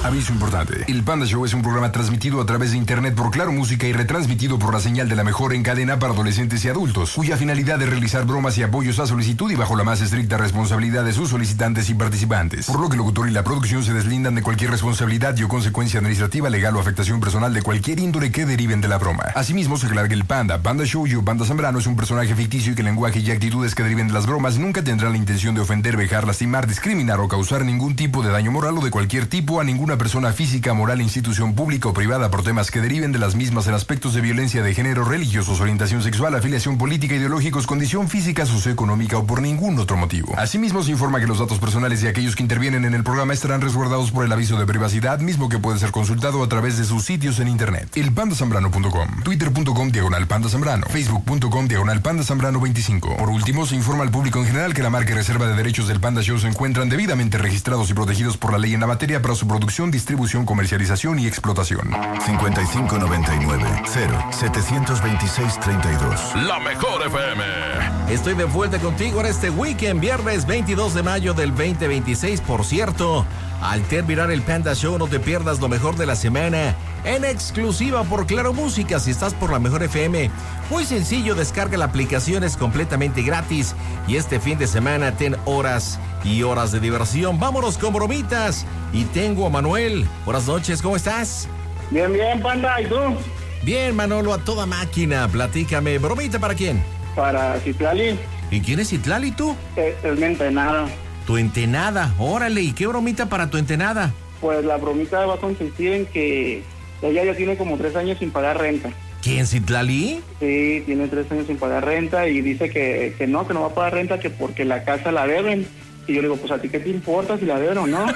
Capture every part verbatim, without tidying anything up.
Aviso importante. El Panda Show es un programa transmitido a través de internet por Claro Música y retransmitido por la señal de la mejor en cadena para adolescentes y adultos, cuya finalidad es realizar bromas y apoyos a solicitud y bajo la más estricta responsabilidad de sus solicitantes y participantes. Por lo que el locutor y la producción se deslindan de cualquier responsabilidad y o consecuencia administrativa, legal o afectación personal de cualquier índole que deriven de la broma. Asimismo, se aclara que el Panda, Panda Show y o Panda Zambrano es un personaje ficticio y que el lenguaje y actitudes que deriven de las bromas nunca tendrán la intención de ofender, vejar, lastimar, discriminar o causar ningún tipo de daño moral o de cualquier tipo a ninguna persona física, moral, institución pública o privada por temas que deriven de las mismas en aspectos de violencia de género, religiosos, orientación sexual, afiliación política, ideológicos, condición física, socioeconómica o por ningún otro motivo. Asimismo, se informa que los datos personales de aquellos que intervienen en el programa estarán resguardados por el aviso de privacidad, mismo que puede ser consultado a través de sus sitios en internet. el panda zambrano punto com, twitter punto com diagonal panda zambrano, facebook punto com diagonal panda zambrano veinticinco. Por último, se informa al público en general que la marca y reserva de derechos del Panda Show se encuentran debidamente registrados y protegidos por la ley en la materia para su producción, distribución, comercialización y explotación. cincuenta y cinco noventa y nueve, cero, setecientos veintiséis, treinta y dos. La mejor F M. Estoy de vuelta contigo en este weekend, viernes veintidós de mayo del veinte veintiséis. Por cierto, al terminar el Panda Show, no te pierdas lo mejor de la semana en exclusiva por Claro Música. Si estás por la mejor F M, muy sencillo, descarga la aplicación, es completamente gratis. Y este fin de semana ten horas y horas de diversión. Vámonos con bromitas. Y tengo a Manuel. Buenas noches, ¿cómo estás? Bien, bien, Panda, ¿y tú? Bien, Manolo, a toda máquina. Platícame, ¿bromita para quién? Para Citlali. ¿Y quién es Citlali, tú? Es, es mi entenada. Tu entenada, órale, ¿y qué bromita para tu entenada? Pues la bromita va a consistir en que ella ya tiene como tres años sin pagar renta. ¿Quién, Citlali? Sí, tiene tres años sin pagar renta y dice que, que no, que no va a pagar renta, que porque la casa la deben. Y yo le digo, pues a ti qué te importa si la deben o no.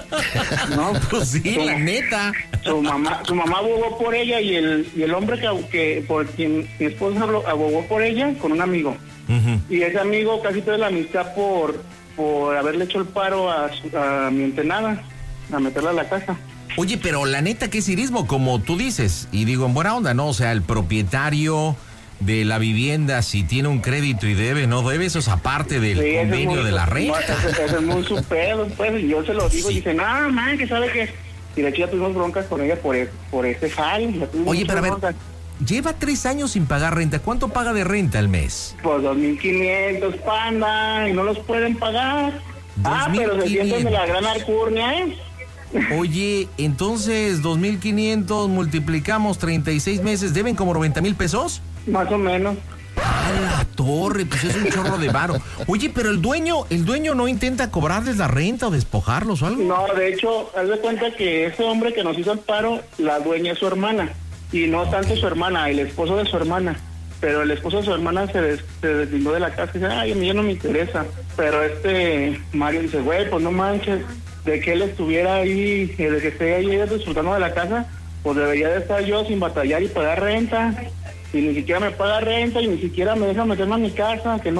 No, pues sí, su, la neta. Su mamá, su mamá abogó por ella y el, y el hombre que, que por quien mi esposa abogó por ella con un amigo. Uh-huh. Y ese amigo casi toda la amistad por, por haberle hecho el paro a, su, a mi entenada, a meterla a la casa. Oye, pero la neta, ¿qué es cirismo? Como tú dices, y digo en buena onda, ¿no? O sea, el propietario de la vivienda, si tiene un crédito y debe, no debe, eso es aparte del sí, convenio muy, de la renta. Eso, eso es muy su pedo, pues, y yo se lo digo, sí. Y dice, no, man, que sabe que... Y de hecho ya tuvimos broncas con ella por, por este jale. Oye, pero a ver, broncas. Lleva tres años sin pagar renta. ¿Cuánto paga de renta al mes? Pues dos mil quinientos, Panda, y no los pueden pagar. Ah, pero se sienten de la gran alcurnia, ¿eh? Oye, entonces dos mil quinientos multiplicamos treinta y seis meses, ¿deben como noventa mil pesos? Más o menos. ¡A la torre! Pues es un chorro de varo. Oye, pero el dueño, el dueño no intenta cobrarles la renta o despojarlos o algo. No, de hecho, haz de cuenta que ese hombre que nos hizo el paro, la dueña es su hermana. Y no okay. tanto su hermana, el esposo de su hermana. Pero el esposo de su hermana se, des, se deslindó de la casa y dice, ay, a mí ya no me interesa. Pero este Mario dice, güey, pues no manches, de que él estuviera ahí, de que esté ahí disfrutando de la casa, pues debería de estar yo sin batallar y pagar renta. Y ni siquiera me paga renta y ni siquiera me deja meterme a mi casa, que no...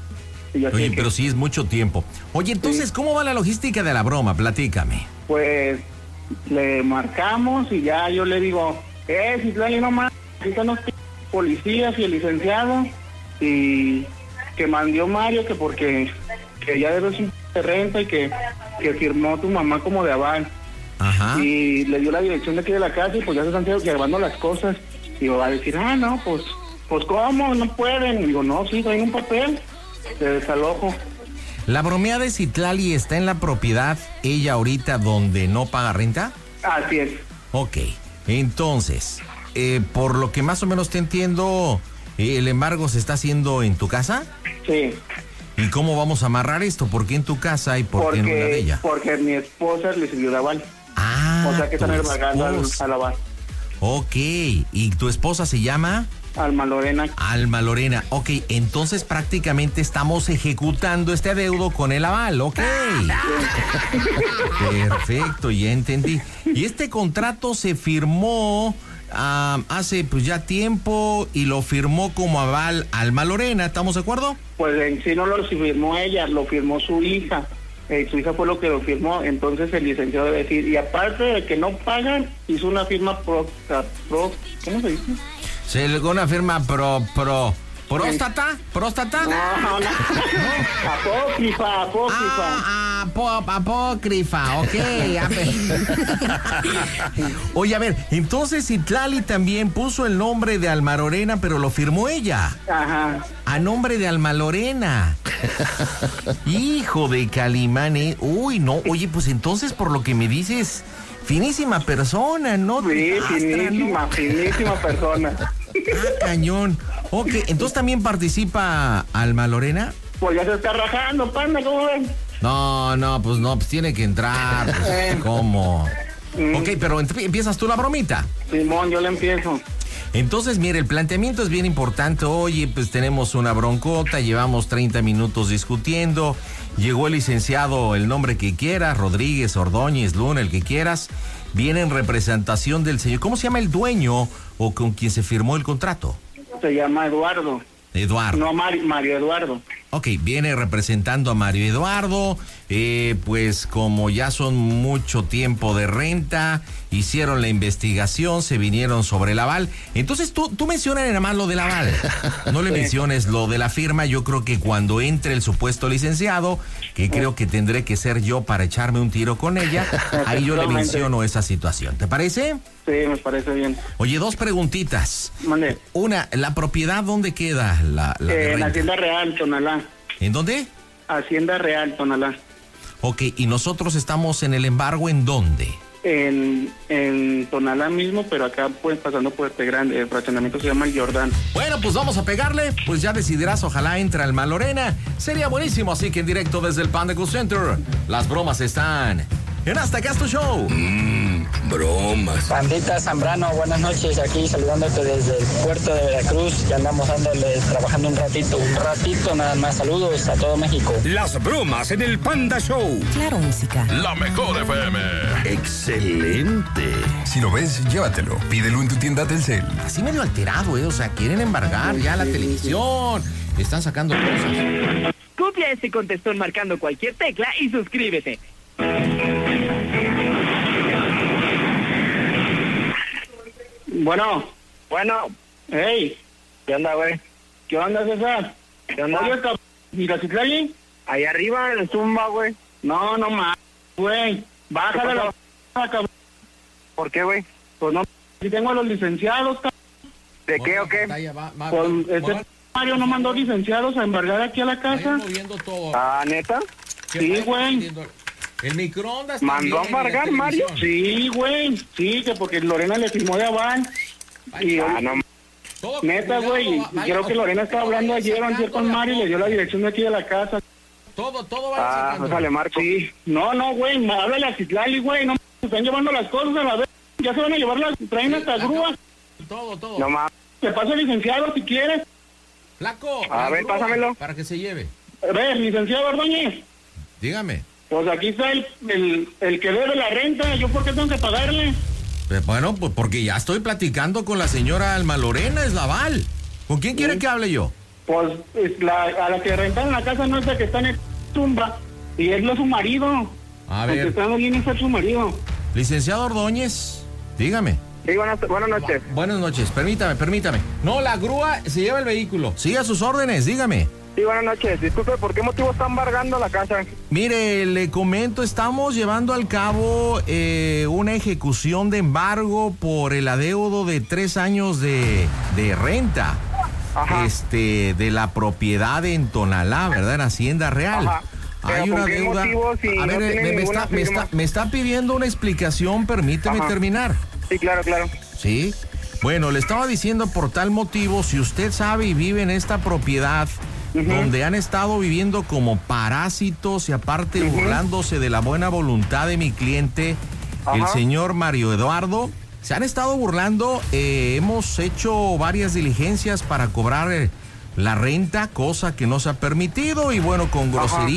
Oye, pero que... sí es mucho tiempo. Oye, entonces, sí. ¿Cómo va la logística de la broma? Platícame. Pues, le marcamos y ya yo le digo, eh, Citlali, no más, aquí están los policías y el licenciado, y que mandó Mario, que porque que ya debes un de renta y que, que firmó tu mamá como de aval. Ajá. Y le dio la dirección de aquí de la casa y pues ya se están llevando las cosas. Y va a decir, ah, no, pues, pues ¿cómo? No pueden. Y digo, no, sí, hay un papel de desalojo. ¿La bromeada de Citlali está en la propiedad, ella ahorita, donde no paga renta? Así es. Ok, entonces, eh, por lo que más o menos te entiendo, eh, ¿el embargo se está haciendo en tu casa? Sí. ¿Y cómo vamos a amarrar esto? ¿Por qué en tu casa y por porque, qué en la de ella? Porque mi esposa le sirvió de aval. Ah, o sea que están embargando al, al aval. Ok, ¿y tu esposa se llama? Alma Lorena. Alma Lorena, ok, entonces prácticamente estamos ejecutando este adeudo con el aval, ok. Perfecto, ya entendí. Y este contrato se firmó um, hace pues ya tiempo y lo firmó como aval Alma Lorena, ¿estamos de acuerdo? Pues en sí no lo firmó ella, lo firmó su hija. Eh, su hija fue lo que lo firmó, entonces el licenciado debe decir, y aparte de que no pagan, hizo una firma pro, pro ¿cómo se dice? Se le una firma pro, pro, ¿Próstata? ¿Próstata? No, no, no. Apócrifa, apócrifa. Ah, apo, apócrifa, ok. A ver. Oye, a ver, entonces Citlali también puso el nombre de Alma Lorena, pero lo firmó ella. Ajá. A nombre de Alma Lorena. Hijo de Calimane. Uy, no, oye, pues entonces por lo que me dices, finísima persona, ¿no? Sí, Astra, finísima, ¿no? finísima persona. Ah, cañón. Ok, entonces también participa Alma Lorena. Pues ya se está rajando, panda, ¿cómo ven? No, no, pues no, pues tiene que entrar. Pues, ¿cómo? Mm. Ok, pero ent- empiezas tú la bromita. Simón, yo le empiezo. Entonces, mire, el planteamiento es bien importante. Oye, pues tenemos una broncota, llevamos treinta minutos discutiendo. Llegó el licenciado, el nombre que quieras, Rodríguez, Ordóñez, Luna, el que quieras. Viene en representación del señor. ¿Cómo se llama el dueño o con quien se firmó el contrato? Se llama Eduardo. Eduardo. No, Mari- Mario Eduardo. Ok, viene representando a Mario Eduardo, eh, pues como ya son mucho tiempo de renta, hicieron la investigación, se vinieron sobre el aval. Entonces tú, tú mencionas nada más lo del aval, no le menciones lo de la firma. Yo creo que cuando entre el supuesto licenciado, que creo que tendré que ser yo para echarme un tiro con ella, ahí yo le menciono esa situación. ¿Te parece? Sí, me parece bien. Oye, dos preguntitas. Mande. Una, ¿la propiedad dónde queda? La, la de Eh, en renta? Hacienda Real, Tonalá. ¿En dónde? Hacienda Real, Tonalá. Ok, y nosotros estamos en el embargo, ¿en dónde? En, en Tonalá mismo, pero acá pues pasando por este grande, el fraccionamiento se llama El Jordán. Bueno, pues vamos a pegarle, pues ya decidirás, ojalá entre Alma Lorena. Sería buenísimo, así que en directo desde el Panda Cool Center, las bromas están en Hasta Acá Es Tu Show. Bromas. Pandita Zambrano, buenas noches, aquí saludándote desde el puerto de Veracruz, ya andamos dándole, trabajando un ratito, un ratito nada más, saludos a todo México. Las bromas en el Panda Show. Claro, música. La mejor F M. Excelente. Si lo ves, llévatelo. Pídelo en tu tienda Telcel. Así medio alterado, ¿eh? O sea, quieren embargar ya la televisión, están sacando cosas. Copia este contestón marcando cualquier tecla y suscríbete. Bueno, Bueno, hey, ¿qué onda, güey? ¿qué onda, César? ¿Qué onda? Oye, cabrón, ¿y la Citlali? Ahí arriba en el Zumba, güey. No, no más, güey. Bájale la p***, cabrón. ¿Por qué, güey? Pues no, si tengo a los licenciados, cabrón. ¿De qué o qué? Pues este Mario no mandó licenciados a embargar aquí a la casa. Ah, ¿neta? Sí, güey. El microondas. ¿Mandó a embargar, Mario? Sí, güey. Sí, que porque Lorena le firmó de aval. Y Ah, no. neta, güey. y Creo que Lorena estaba hablando ayer o antier con Mario y le dio la dirección de aquí de la casa. Todo, todo Ah, pues sale Marco. Sí. No, no, güey. Háblale a Citlali, güey. No, se están llevando las cosas a la vez. Ya se van a llevar las... Traen hasta grúas. Todo, todo. No más. Te paso el licenciado si quieres. Flaco. A la ver, grúa, pásamelo. Para que se lleve. A ver, licenciado Ordóñez. Dígame. Pues aquí está el, el, el que debe la renta. ¿Yo por qué tengo que pagarle? Eh, Bueno, pues porque ya estoy platicando con la señora Alma Lorena, es Laval. ¿Con quién quiere que hable yo? Pues es la, a la que rentan la casa no es la que está en el tumba. Y es lo su marido. A El que ver, está en línea es su marido. licenciado Ordóñez, dígame. Sí, buenas, buenas noches. Buenas noches, permítame, permítame. No, la grúa se lleva el vehículo. Sí, a sus órdenes, dígame. Sí, buenas noches. Disculpe, ¿por qué motivo está embargando la casa? Mire, le comento, estamos llevando al cabo eh, una ejecución de embargo por el adeudo de tres años de, de renta. Ajá. Este, de la propiedad en Tonalá, ¿verdad? En Hacienda Real. Ajá. ¿Pero Hay con una qué deuda. motivo si A no ver, tiene me, me ninguna está, me, firma? está, me está pidiendo una explicación, permíteme Ajá. terminar. Sí, claro, claro. ¿Sí? Bueno, le estaba diciendo por tal motivo, si usted sabe y vive en esta propiedad donde han estado viviendo como parásitos y aparte burlándose de la buena voluntad de mi cliente, el Ajá. señor Mario Eduardo, se han estado burlando, eh, hemos hecho varias diligencias para cobrar eh, la renta, cosa que no se ha permitido y bueno, con grosería.